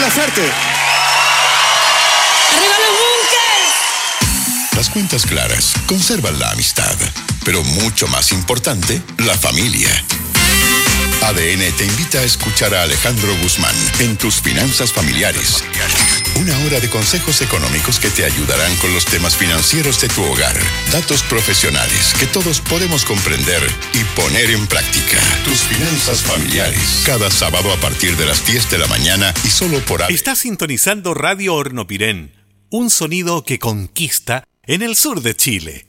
más fuerte. ¡Arriba los Bunkers! Las cuentas claras conservan la amistad, pero mucho más importante, la familia. ADN te invita a escuchar a Alejandro Guzmán en Tus Finanzas Familiares. Una hora de consejos económicos que te ayudarán con los temas financieros de tu hogar. Datos profesionales que todos podemos comprender y poner en práctica. Tus Finanzas Familiares. Cada sábado a partir de las 10 de la mañana y solo por ADN. Estás sintonizando Radio Hornopirén, un sonido que conquista en el sur de Chile.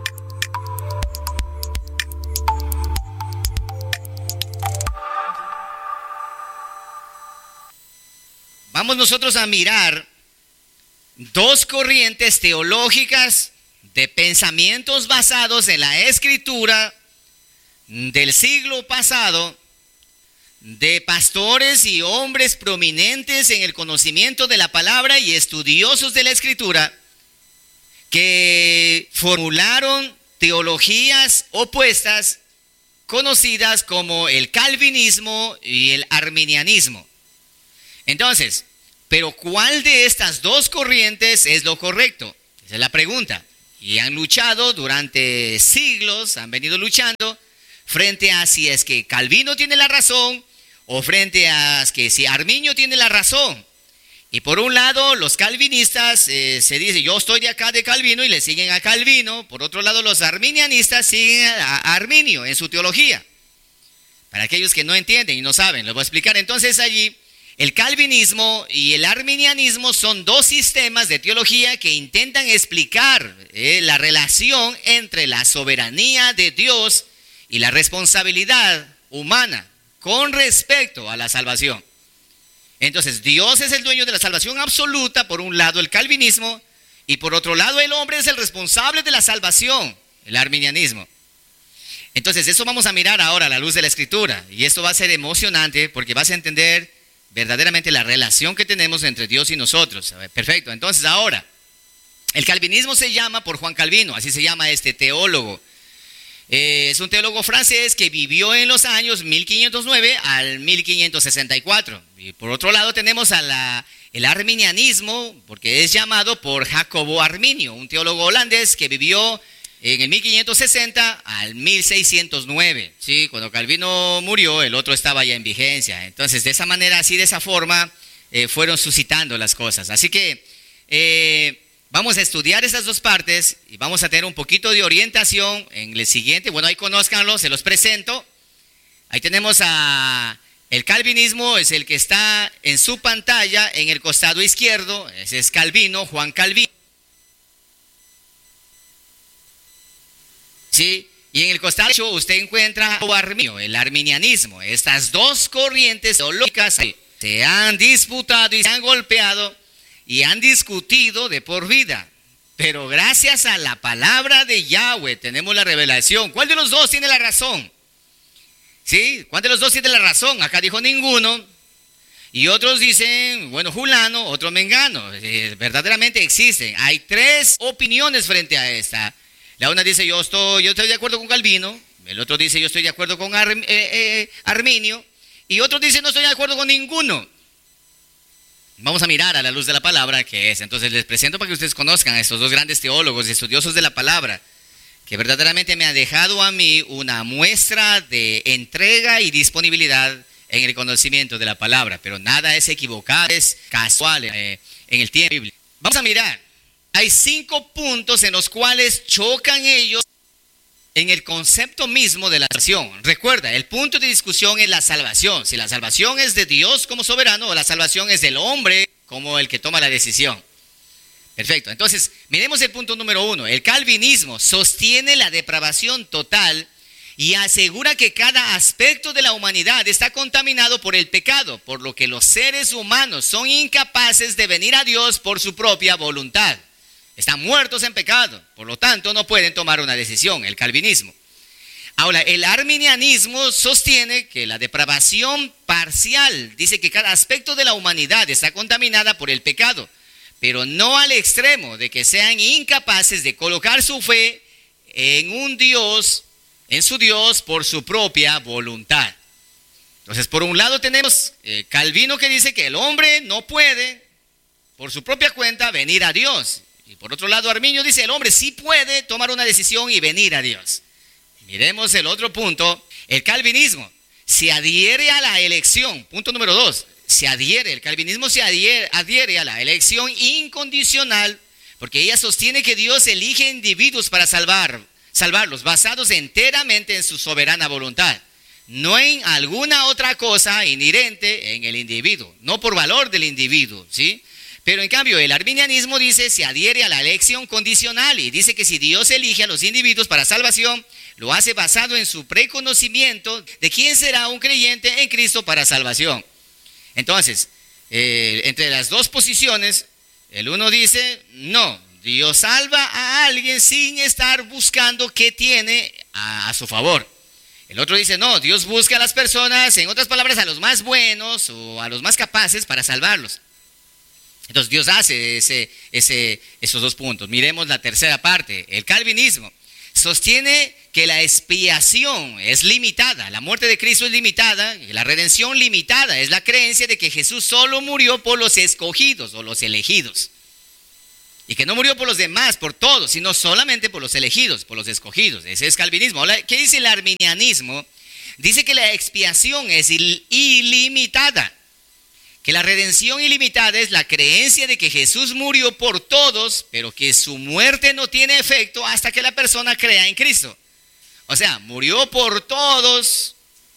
Vamos nosotros a mirar dos corrientes teológicas de pensamientos basados en la Escritura del siglo pasado, de pastores y hombres prominentes en el conocimiento de la palabra y estudiosos de la Escritura, que formularon teologías opuestas conocidas como el calvinismo y el arminianismo. Entonces, ¿pero cuál de estas dos corrientes es lo correcto? Esa es la pregunta. Y han luchado durante siglos, han venido luchando frente a si es que Calvino tiene la razón o frente a que si Arminio tiene la razón. Y por un lado, los calvinistas se dice, yo estoy de acá de Calvino y le siguen a Calvino. Por otro lado, los arminianistas siguen a Arminio en su teología. Para aquellos que no entienden y no saben, les voy a explicar. Entonces allí, el calvinismo y el arminianismo son dos sistemas de teología que intentan explicar la relación entre la soberanía de Dios y la responsabilidad humana con respecto a la salvación. Entonces, Dios es el dueño de la salvación absoluta, por un lado el calvinismo, y por otro lado el hombre es el responsable de la salvación, el arminianismo. Entonces, eso vamos a mirar ahora a la luz de la Escritura, y esto va a ser emocionante porque vas a entender verdaderamente la relación que tenemos entre Dios y nosotros. Perfecto, entonces ahora, el calvinismo se llama por Juan Calvino, así se llama este teólogo. Es un teólogo francés que vivió en los años 1509 al 1564. Y por otro lado tenemos el arminianismo, porque es llamado por Jacobo Arminio, un teólogo holandés que vivió en el 1560 al 1609. ¿Sí? Cuando Calvino murió, el otro estaba ya en vigencia. Entonces, de esa manera, así de esa forma, fueron suscitando las cosas. Así que vamos a estudiar esas dos partes y vamos a tener un poquito de orientación en el siguiente. Bueno, ahí conózcanlo, se los presento. Ahí tenemos el calvinismo, es el que está en su pantalla en el costado izquierdo. Ese es Calvino, Juan Calvino. ¿Sí? Y en el costado derecho usted encuentra el arminianismo. Estas dos corrientes teológicas se han disputado y se han golpeado y han discutido de por vida. Pero gracias a la palabra de Yahweh tenemos la revelación. ¿Cuál de los dos tiene la razón? ¿Sí? ¿Cuál de los dos tiene la razón? Acá dijo ninguno. Y otros dicen, bueno, fulano, otro mengano. Verdaderamente existen. Hay tres opiniones frente a esta. La una dice, yo estoy de acuerdo con Calvino. El otro dice, yo estoy de acuerdo con Arminio. Y otros dicen, no estoy de acuerdo con ninguno. Vamos a mirar a la luz de la palabra qué es. Entonces les presento para que ustedes conozcan a estos dos grandes teólogos y estudiosos de la palabra, que verdaderamente me han dejado a mí una muestra de entrega y disponibilidad en el conocimiento de la palabra. Pero nada es equivocado, es casual en el tiempo bíblico. Vamos a mirar. Hay 5 puntos en los cuales chocan ellos en el concepto mismo de la salvación. Recuerda, el punto de discusión es la salvación. Si la salvación es de Dios como soberano o la salvación es del hombre como el que toma la decisión. Perfecto. Entonces, miremos el punto número 1. El calvinismo sostiene la depravación total y asegura que cada aspecto de la humanidad está contaminado por el pecado, por lo que los seres humanos son incapaces de venir a Dios por su propia voluntad. Están muertos en pecado, por lo tanto no pueden tomar una decisión, el calvinismo. Ahora, el arminianismo sostiene que la depravación parcial, dice que cada aspecto de la humanidad está contaminada por el pecado, pero no al extremo de que sean incapaces de colocar su fe en un Dios, en su Dios por su propia voluntad. Entonces, por un lado tenemos Calvino, que dice que el hombre no puede por su propia cuenta venir a Dios. Y por otro lado, Arminio dice, el hombre sí puede tomar una decisión y venir a Dios. Miremos el otro punto. El calvinismo se adhiere a la elección. Punto número 2. El calvinismo se adhiere a la elección incondicional, porque ella sostiene que Dios elige individuos para salvarlos, basados enteramente en su soberana voluntad, no en alguna otra cosa inherente en el individuo, no por valor del individuo, ¿sí? Pero en cambio el arminianismo dice, se adhiere a la elección condicional y dice que si Dios elige a los individuos para salvación, lo hace basado en su preconocimiento de quién será un creyente en Cristo para salvación. Entonces, entre las dos posiciones, el uno dice, no, Dios salva a alguien sin estar buscando qué tiene a su favor. El otro dice, no, Dios busca a las personas, en otras palabras, a los más buenos o a los más capaces para salvarlos. Entonces Dios hace esos dos puntos. Miremos la tercera parte. El calvinismo sostiene que la expiación es limitada, la muerte de Cristo es limitada, y la redención limitada. Es la creencia de que Jesús solo murió por los escogidos o los elegidos. Y que no murió por los demás, por todos, sino solamente por los elegidos, por los escogidos. Ese es calvinismo. Ahora, ¿qué dice el arminianismo? Dice que la expiación es ilimitada. Que la redención ilimitada es la creencia de que Jesús murió por todos, pero que su muerte no tiene efecto hasta que la persona crea en Cristo. O sea, murió por todos.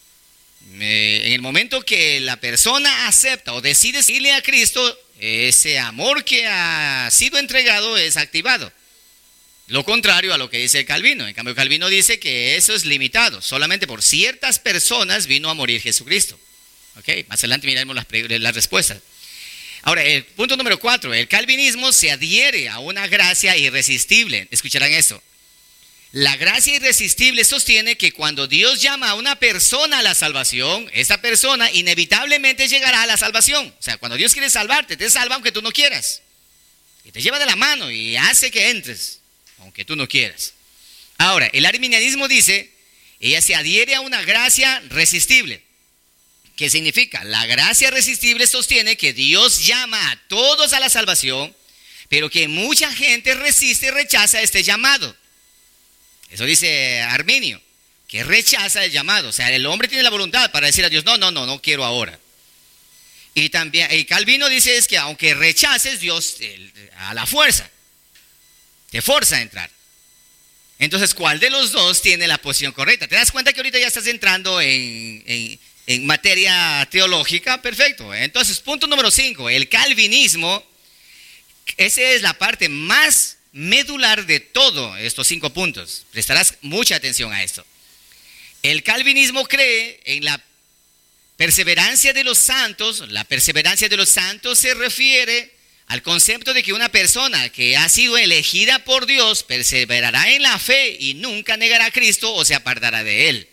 En el momento que la persona acepta o decide seguirle a Cristo, ese amor que ha sido entregado es activado. Lo contrario a lo que dice Calvino. En cambio, Calvino dice que eso es limitado. Solamente por ciertas personas vino a morir Jesucristo. Ok, más adelante miraremos las respuestas. Ahora, el punto número 4, el calvinismo se adhiere a una gracia irresistible. Escucharán esto. La gracia irresistible sostiene que cuando Dios llama a una persona a la salvación, esa persona inevitablemente llegará a la salvación. O sea, cuando Dios quiere salvarte, te salva aunque tú no quieras. Y te lleva de la mano y hace que entres, aunque tú no quieras. Ahora, el arminianismo dice, ella se adhiere a una gracia resistible. ¿Qué significa? La gracia irresistible sostiene que Dios llama a todos a la salvación, pero que mucha gente resiste y rechaza este llamado. Eso dice Arminio, que rechaza el llamado. O sea, el hombre tiene la voluntad para decir a Dios, no quiero ahora. Y también Calvino dice es que aunque rechaces, Dios a la fuerza te fuerza a entrar. Entonces, ¿cuál de los dos tiene la posición correcta? ¿Te das cuenta que ahorita ya estás entrando en materia teológica? Perfecto. Entonces, punto número 5, el calvinismo, esa es la parte más medular de todos estos 5 puntos. Prestarás mucha atención a esto. El calvinismo cree en la perseverancia de los santos. La perseverancia de los santos se refiere al concepto de que una persona que ha sido elegida por Dios perseverará en la fe y nunca negará a Cristo o se apartará de él.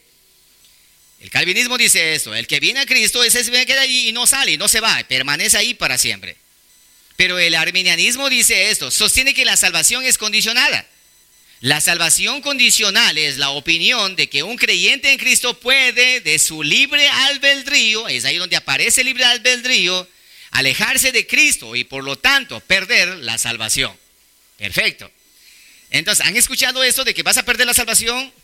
El calvinismo dice esto: el que viene a Cristo, ese se queda allí y no sale, y no se va, permanece ahí para siempre. Pero el arminianismo dice esto, sostiene que la salvación es condicionada. La salvación condicional es la opinión de que un creyente en Cristo puede, de su libre albedrío, es ahí donde aparece el libre albedrío, alejarse de Cristo y por lo tanto perder la salvación. Perfecto. Entonces, ¿han escuchado esto de que vas a perder la salvación?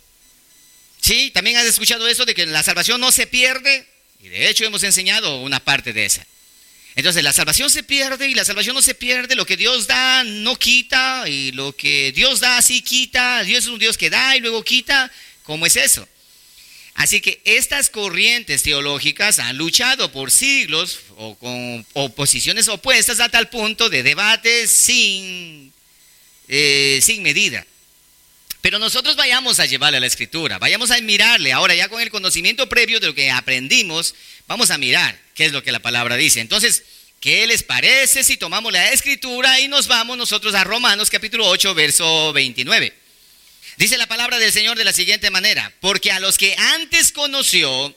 Sí, también has escuchado esto de que la salvación no se pierde, y de hecho hemos enseñado una parte de esa. Entonces la salvación se pierde y la salvación no se pierde, lo que Dios da no quita y lo que Dios da sí quita. Dios es un Dios que da y luego quita. ¿Cómo es eso? Así que estas corrientes teológicas han luchado por siglos o con oposiciones opuestas a tal punto de debate sin medida. Pero nosotros vayamos a llevarle a la Escritura, vayamos a mirarle ahora ya con el conocimiento previo de lo que aprendimos, vamos a mirar qué es lo que la palabra dice. Entonces, ¿qué les parece si tomamos la Escritura y nos vamos nosotros a Romanos capítulo 8, verso 29? Dice la palabra del Señor de la siguiente manera: porque a los que antes conoció,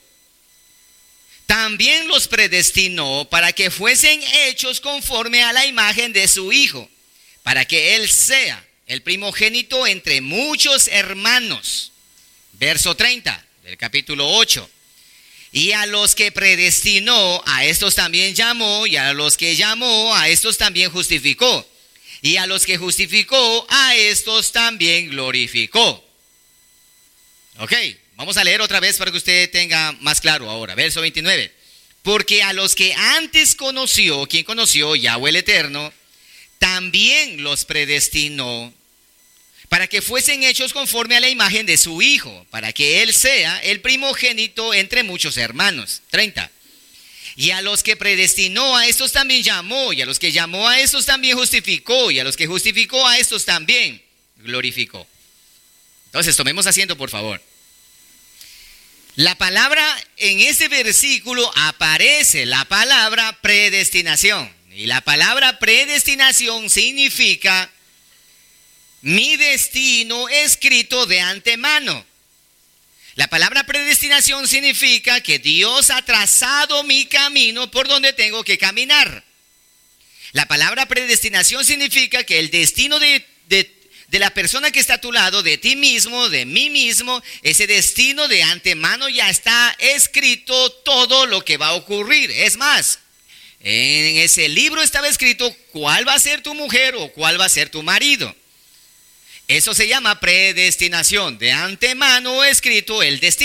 también los predestinó para que fuesen hechos conforme a la imagen de su Hijo, para que Él sea el primogénito entre muchos hermanos. Verso 30 del capítulo 8. Y a los que predestinó, a estos también llamó, y a los que llamó, a estos también justificó. Y a los que justificó, a estos también glorificó. Ok, vamos a leer otra vez para que usted tenga más claro ahora. Verso 29. Porque a los que antes conoció, ¿quién conoció? Yahweh el Eterno, también los predestinó para que fuesen hechos conforme a la imagen de su Hijo, para que Él sea el primogénito entre muchos hermanos. 30. Y a los que predestinó, a estos también llamó, y a los que llamó, a estos también justificó, y a los que justificó, a estos también glorificó. Entonces, tomemos asiento, por favor. La palabra, en ese versículo aparece la palabra predestinación. Y la palabra predestinación significa mi destino escrito de antemano. La palabra predestinación significa que Dios ha trazado mi camino por donde tengo que caminar. La palabra predestinación significa que el destino de la persona que está a tu lado, de ti mismo, de mí mismo, ese destino de antemano ya está escrito todo lo que va a ocurrir. Es más, en ese libro estaba escrito cuál va a ser tu mujer o cuál va a ser tu marido. Eso se llama predestinación. De antemano escrito el destino.